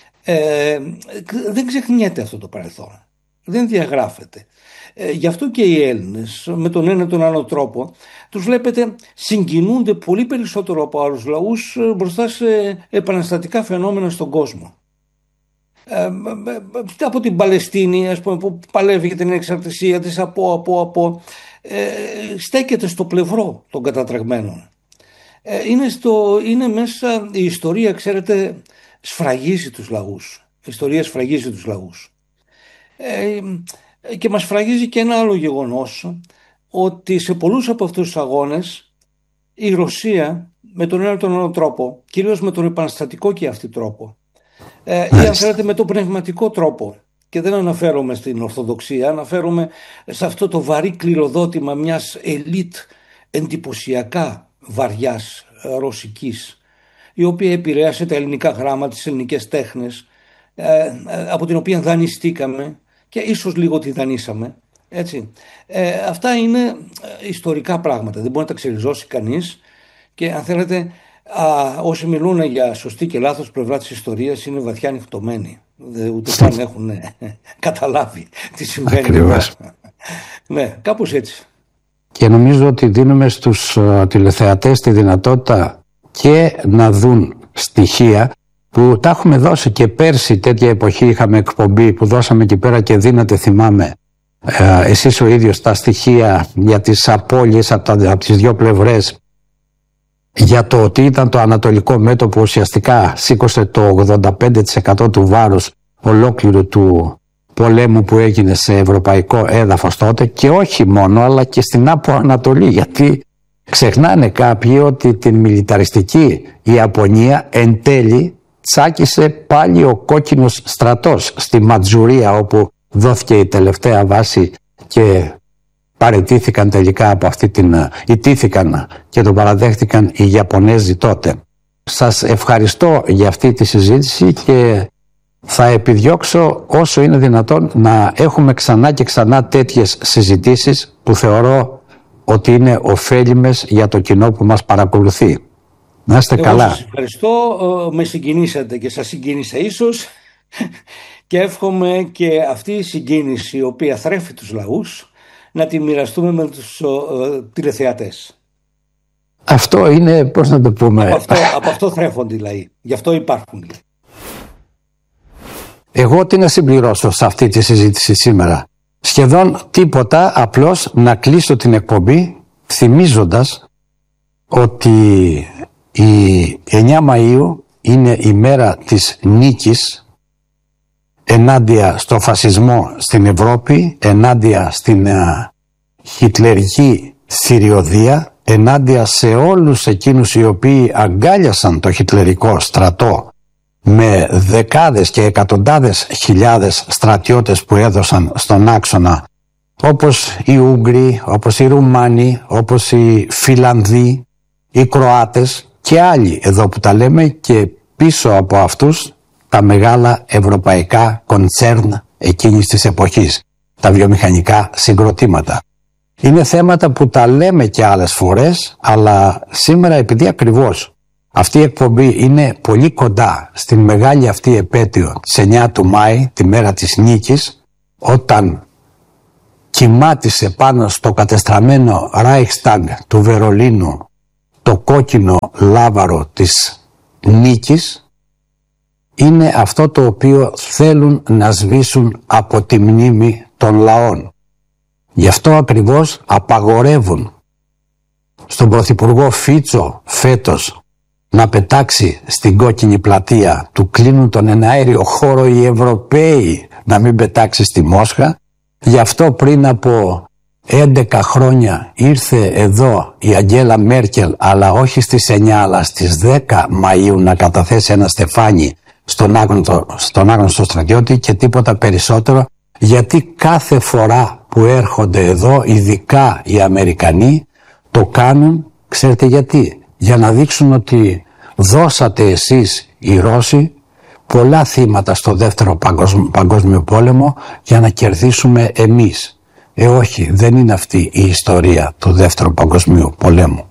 Δεν ξεχνιέται αυτό το παρελθόν. Δεν διαγράφεται. Γι' αυτό και οι Έλληνες, με τον ένα ή τον άλλο τρόπο, τους βλέπετε συγκινούνται πολύ περισσότερο από άλλους λαούς μπροστά σε επαναστατικά φαινόμενα στον κόσμο. Από την Παλαιστίνη, ας πούμε, που παλεύει για την εξαρτησία της στέκεται στο πλευρό των κατατραγμένων. Είναι μέσα η ιστορία, ξέρετε, σφραγίζει τους λαούς. Η ιστορία σφραγίζει τους λαούς. Και μας φραγίζει και ένα άλλο γεγονός, ότι σε πολλούς από αυτούς τους αγώνες η Ρωσία με τον ένα ή τον άλλο τρόπο, κυρίως με τον επαναστατικό και αυτή τρόπο, ή αν θέλετε με τον πνευματικό τρόπο, και δεν αναφέρομαι στην Ορθοδοξία, αναφέρομαι σε αυτό το βαρύ κληροδότημα μιας ελίτ εντυπωσιακά βαριάς ρωσικής, η οποία επηρέασε τα ελληνικά γράμματα, τις ελληνικές τέχνες, από την οποία δανειστήκαμε και ίσως λίγο τη δανείσαμε, έτσι. Αυτά είναι ιστορικά πράγματα, δεν μπορεί να τα ξεριζώσει κανείς, και αν θέλετε, όσοι μιλούν για σωστή και λάθος πλευρά της ιστορίας είναι βαθιά νυχτωμένοι, ούτε καν έχουν καταλάβει τι συμβαίνει. Ναι, κάπως έτσι. Και νομίζω ότι δίνουμε στους τηλεθεατές τη δυνατότητα και να δουν στοιχεία που τα έχουμε δώσει και πέρσι. Τέτοια εποχή είχαμε εκπομπή που δώσαμε εκεί πέρα και δίνατε, θυμάμαι, εσείς ο ίδιος, τα στοιχεία για τις απώλειες από τις 2 πλευρές, για το ότι ήταν το ανατολικό μέτωπο ουσιαστικά σήκωσε το 85% του βάρους ολόκληρου του πολέμου που έγινε σε ευρωπαϊκό έδαφος τότε, και όχι μόνο, αλλά και στην Άπο Ανατολή, γιατί ξεχνάνε κάποιοι ότι την μιλιταριστική Ιαπωνία εν τέλει τσάκισε πάλι ο κόκκινος στρατός στη Ματζουρία, όπου δόθηκε η τελευταία βάση και παραιτήθηκαν τελικά από αυτή ιτήθηκαν και τον παραδέχτηκαν οι Ιαπωνέζοι τότε. Σας ευχαριστώ για αυτή τη συζήτηση και θα επιδιώξω όσο είναι δυνατόν να έχουμε ξανά και ξανά τέτοιες συζητήσεις που θεωρώ ότι είναι ωφέλιμες για το κοινό που μας παρακολουθεί. Να είστε καλά. Σας ευχαριστώ, με συγκινήσατε και σας συγκίνησα ίσως, και εύχομαι και αυτή η συγκίνηση, η οποία θρέφει τους λαούς, να τη μοιραστούμε με τους τηλεθεατές. Αυτό είναι, πώς να το πούμε, από αυτό θρέφονται οι λαοί, γι' αυτό υπάρχουν. Εγώ τι να συμπληρώσω σε αυτή τη συζήτηση σήμερα? Σχεδόν τίποτα, απλώς να κλείσω την εκπομπή θυμίζοντας ότι η 9 Μαΐου είναι η μέρα της νίκης ενάντια στο φασισμό στην Ευρώπη, ενάντια στην χιτλερική θηριωδία, ενάντια σε όλους εκείνους οι οποίοι αγκάλιασαν το χιτλερικό στρατό με δεκάδες και εκατοντάδες χιλιάδες στρατιώτες που έδωσαν στον άξονα, όπως οι Ούγγροι, όπως οι Ρουμάνοι, όπως οι Φιλανδοί, οι Κροάτες και άλλοι εδώ που τα λέμε, και πίσω από αυτούς τα μεγάλα ευρωπαϊκά κοντσέρν εκείνης της εποχής, τα βιομηχανικά συγκροτήματα. Είναι θέματα που τα λέμε και άλλες φορές, αλλά σήμερα επειδή ακριβώς Αυτή η εκπομπή είναι πολύ κοντά στην μεγάλη αυτή επέτειο της 9 του Μάη, τη μέρα της νίκης, όταν κυμάτισε πάνω στο κατεστραμμένο Reichstag του Βερολίνου το κόκκινο λάβαρο της νίκης. Είναι αυτό το οποίο θέλουν να σβήσουν από τη μνήμη των λαών. Γι' αυτό ακριβώς απαγορεύουν στον Πρωθυπουργό Φίτσο φέτος να πετάξει στην κόκκινη πλατεία, του κλείνουν τον εναέριο χώρο οι Ευρωπαίοι να μην πετάξει στη Μόσχα. Γι' αυτό πριν από 11 χρόνια ήρθε εδώ η Αγγέλα Μέρκελ, αλλά όχι στις 9 αλλά στις 10 Μαΐου, να καταθέσει ένα στεφάνι στον άγνωστο στρατιώτη και τίποτα περισσότερο, γιατί κάθε φορά που έρχονται εδώ, ειδικά οι Αμερικανοί, το κάνουν, ξέρετε γιατί? Για να δείξουν ότι δώσατε εσείς οι Ρώσοι πολλά θύματα στο δεύτερο παγκόσμιο πόλεμο για να κερδίσουμε εμείς. Όχι, δεν είναι αυτή η ιστορία του δεύτερου παγκοσμίου πολέμου.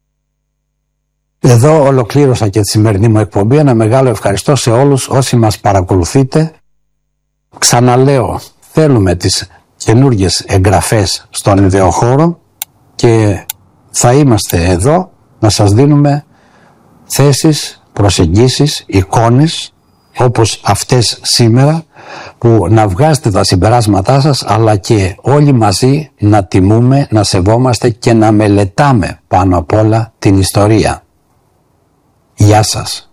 Εδώ ολοκλήρωσα και τη σημερινή μου εκπομπή. Ένα μεγάλο ευχαριστώ σε όλους όσοι μας παρακολουθείτε. Ξαναλέω, θέλουμε τις καινούργιες εγγραφές στον ιδεοχώρο και θα είμαστε εδώ να σας δίνουμε θέσεις, προσεγγίσεις, εικόνες όπως αυτές σήμερα, που να βγάζετε τα συμπεράσματά σας, αλλά και όλοι μαζί να τιμούμε, να σεβόμαστε και να μελετάμε πάνω απ' όλα την ιστορία. Γεια σας.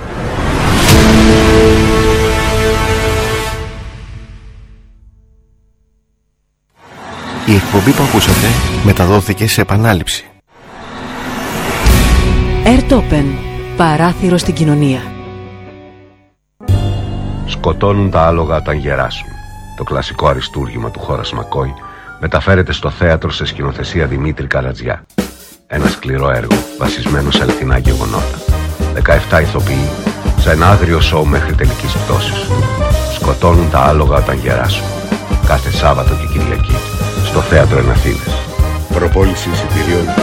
Η εκπομπή που ακούσατε μεταδόθηκε σε επανάληψη. Airtopen, παράθυρο στην κοινωνία. Σκοτώνουν τα άλογα όταν γεράσουν. Το κλασικό αριστούργημα του Χόρας Μακόι μεταφέρεται στο θέατρο σε σκηνοθεσία Δημήτρη Καλατζιά. Ένα σκληρό έργο βασισμένο σε αληθινά γεγονότα. 17 ηθοποιοί σε ένα άγριο σοου μέχρι τελικής πτώσης. Σκοτώνουν τα άλογα όταν γεράσουν. Κάθε Σάββατο και Κυριακή στο θέατρο εν Αθήνες. Προπόληση εισιτηρίων